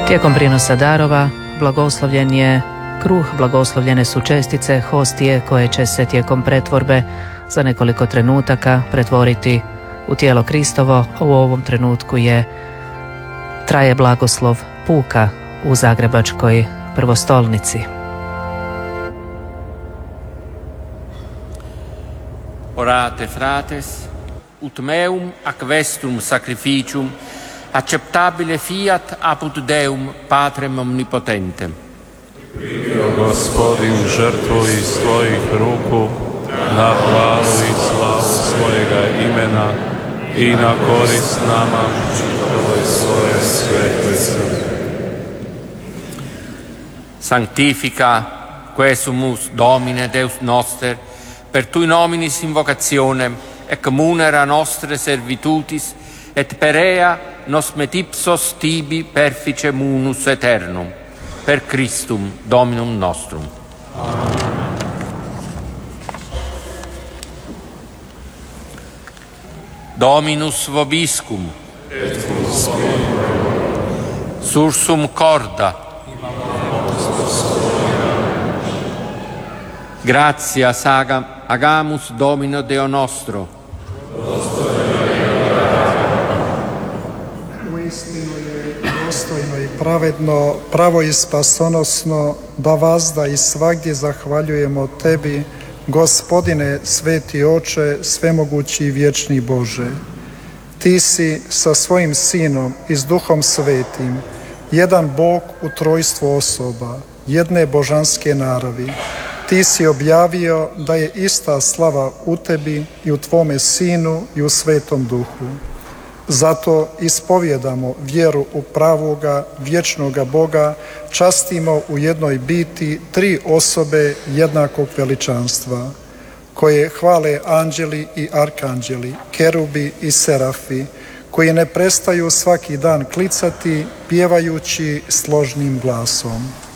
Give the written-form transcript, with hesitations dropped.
Tijekom prinosa darova blagoslovljen je kruh, blagoslovljene su čestice, hostije koje će se tijekom pretvorbe za nekoliko trenutaka pretvoriti u tijelo Kristovo. U ovom trenutku traje blagoslov puka u Zagrebačkoj prvostolnici. Orate frates, ut meum ac vestrum sacrificium acceptabile fiat apud Deum Patrem omnipotentem. Primio Gospodin žrtvu iz tvojih ruku na hvalu i slavu svojega imena i na korist nama čitavoj svoje svetlice. Sanctifica quesumus Domine Deus noster per tui nominis invocationem et munera nostre servitutis et perea nos metipsos tibi perfice munus aeternum per Christum Dominum nostrum. Dominus vobiscum et sursum corda gratias agamus Domino Deo nostro. Uistinu je dostojno i pravedno, pravo i spasonosno da vazda i svagdje zahvaljujemo Tebi, Gospodine, sveti Oče, svemogući i vječni Bože. Ti si sa svojim Sinom i s Duhom Svetim, jedan Bog u trojstvu osoba, jedne božanske naravi. Ti si objavio da je ista slava u Tebi i u Tvome Sinu i u Svetom Duhu. Zato ispovjedamo vjeru u pravoga, vječnoga Boga, častimo u jednoj biti tri osobe jednakog veličanstva, koje hvale anđeli i arkanđeli, kerubi i serafi, koji ne prestaju svaki dan klicati, pjevajući složnim glasom.